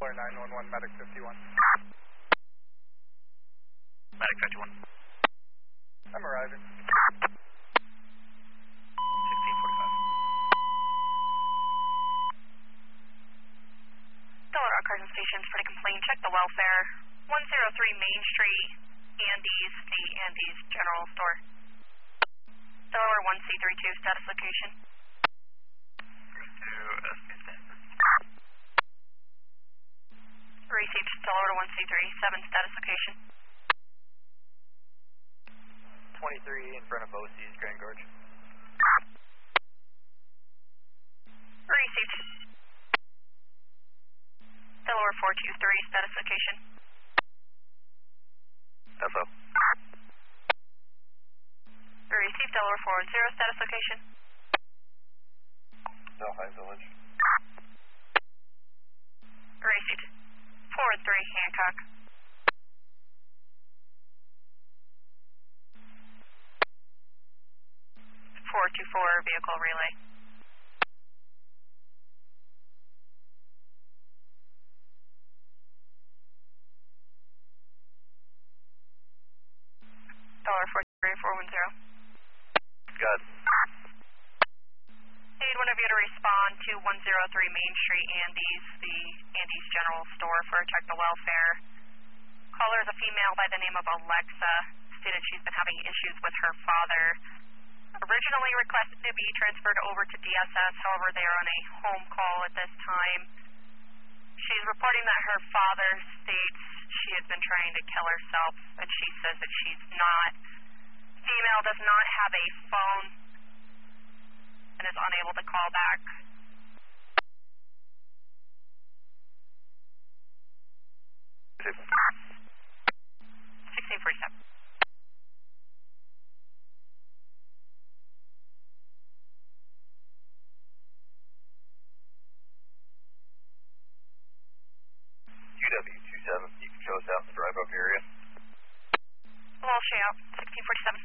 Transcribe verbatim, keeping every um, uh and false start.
nine one one, Medic fifty-one. Medic fifty-one. I'm arriving. sixteen forty-five. Delaware Carson Stations for the complaint. Check the welfare. one oh three Main Street, Andes, the Andes General Store. Delaware one C thirty-two, status location. thirty-two, S P Stanford. Received Delaware one C thirty-seven, status location. twenty-three in front of O C's Grand Gorge. Received. Delaware four two three, status location. F O. Received Delaware four one zero, status location. Delhi Village. Received. four and three, Hancock. four two four, vehicle relay. Dollar four three four one zero. Good. Need one of you to respond to one oh three Main Street, Andes, the Andes General Store, for a check the welfare. Caller is a female by the name of Alexa. Stated she's been having issues with her father. Originally requested to be transferred over to D S S, however they are on a home call at this time. She's reporting that her father states she has been trying to kill herself, and she says that she's not. Female does not have a phone and is unable to call back. sixteen forty-seven. U W two seven, you can show us out in the Drive Oak area. Walsh out, sixteen forty-seven.